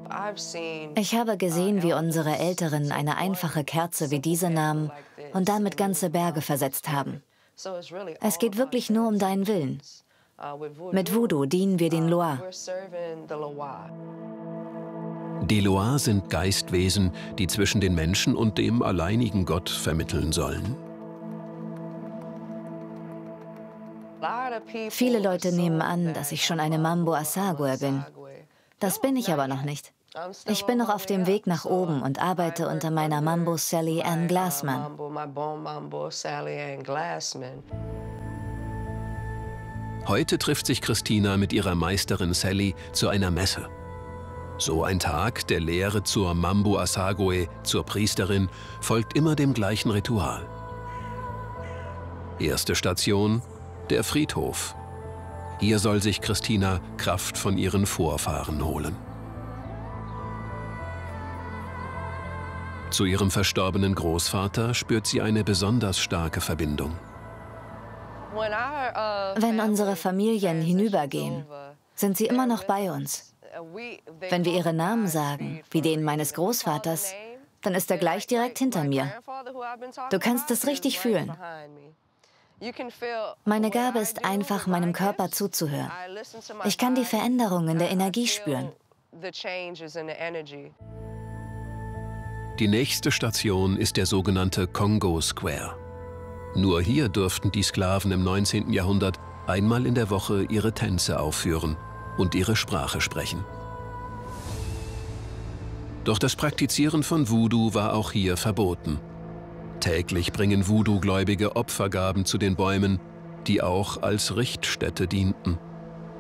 Ich habe gesehen, wie unsere Älteren eine einfache Kerze wie diese nahmen und damit ganze Berge versetzt haben. Es geht wirklich nur um deinen Willen. Mit Voodoo dienen wir den Loa. Die Loa sind Geistwesen, die zwischen den Menschen und dem alleinigen Gott vermitteln sollen. Viele Leute nehmen an, dass ich schon eine Mambo Asagwe bin. Das bin ich aber noch nicht. Ich bin noch auf dem Weg nach oben und arbeite unter meiner Mambo Sally Ann Glassman. Heute trifft sich Christina mit ihrer Meisterin Sally zu einer Messe. So ein Tag der Lehre zur Mambo Asagwe, zur Priesterin, folgt immer dem gleichen Ritual. Erste Station: der Friedhof. Hier soll sich Christina Kraft von ihren Vorfahren holen. Zu ihrem verstorbenen Großvater spürt sie eine besonders starke Verbindung. Wenn unsere Familien hinübergehen, sind sie immer noch bei uns. Wenn wir ihre Namen sagen, wie den meines Großvaters, dann ist er gleich direkt hinter mir. Du kannst es richtig fühlen. Meine Gabe ist einfach, meinem Körper zuzuhören. Ich kann die Veränderung in der Energie spüren. Die nächste Station ist der sogenannte Congo Square. Nur hier durften die Sklaven im 19. Jahrhundert einmal in der Woche ihre Tänze aufführen und ihre Sprache sprechen. Doch das Praktizieren von Voodoo war auch hier verboten. Täglich bringen Voodoo-Gläubige Opfergaben zu den Bäumen, die auch als Richtstätte dienten.